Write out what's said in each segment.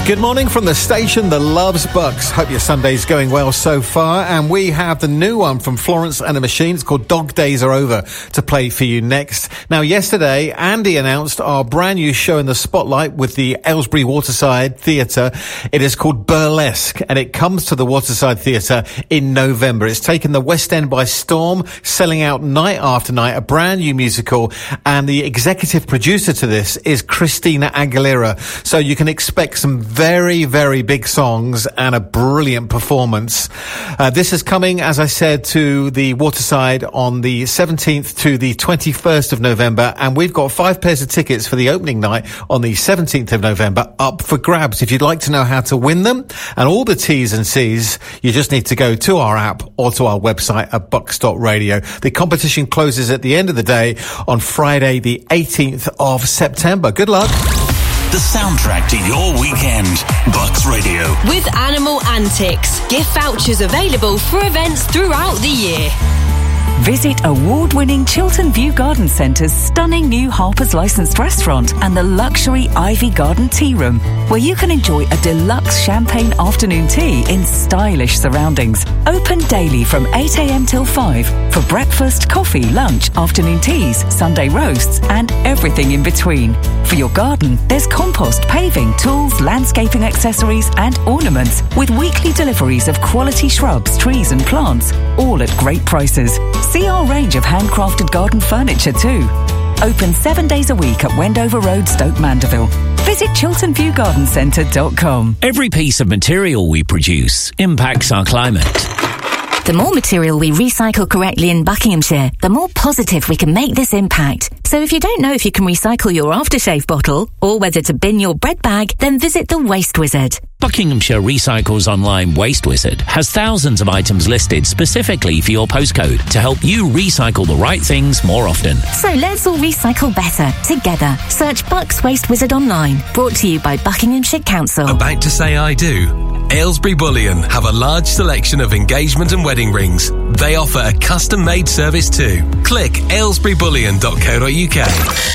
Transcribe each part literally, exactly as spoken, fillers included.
Good morning from the station that loves Bucks. Hope your Sunday's going well so far. And we have the new one from Florence and the Machine. It's called Dog Days Are Over to play for you next. Now, yesterday, Andy announced our brand new show in the spotlight with the Aylesbury Waterside Theatre. It is called Burlesque, and it comes to the Waterside Theatre in November. It's taken the West End by storm, selling out night after night, a brand new musical. And the executive producer to this is Christina Aguilera. So you can expect some very, very big songs and a brilliant performance. Uh, this is coming, as I said, to the Waterside on the seventeenth to the twenty-first of November, and we've got five pairs of tickets for the opening night on the seventeenth of November up for grabs. If you'd like to know how to win them and all the T's and C's, you just need to go to our app or to our website at bucks dot radio. The competition closes at the end of the day on Friday, the eighteenth of September. Good luck. The soundtrack to your weekend. Bucks Radio. With Animal Antics. Gift vouchers available for events throughout the year. Visit award-winning Chiltern View Garden Centre's stunning new Harper's licensed restaurant and the luxury Ivy Garden Tea Room, where you can enjoy a deluxe champagne afternoon tea in stylish surroundings. Open daily from eight a.m. till five for breakfast, coffee, lunch, afternoon teas, Sunday roasts and everything in between. For your garden, there's compost, paving, tools, landscaping accessories and ornaments with weekly deliveries of quality shrubs, trees and plants, all at great prices. See our range of handcrafted garden furniture too. Open seven days a week at Wendover Road, Stoke Mandeville. Visit chiltern view garden centre dot com. Every piece of material we produce impacts our climate. The more material we recycle correctly in Buckinghamshire, the more positive we can make this impact. So if you don't know if you can recycle your aftershave bottle or whether to bin your bread bag, then visit the Waste Wizard. Buckinghamshire Recycles Online Waste Wizard has thousands of items listed specifically for your postcode to help you recycle the right things more often. So let's all recycle better, together. Search Bucks Waste Wizard online. Brought to you by Buckinghamshire Council. About to say I do. Aylesbury Bullion have a large selection of engagement and wedding rings. They offer a custom-made service too. Click aylesbury bullion dot co dot uk.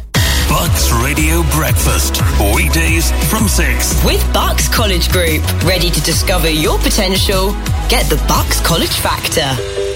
Bucks Radio Breakfast. Weekdays from six. With Bucks College Group. Ready to discover your potential? Get the Bucks College Factor.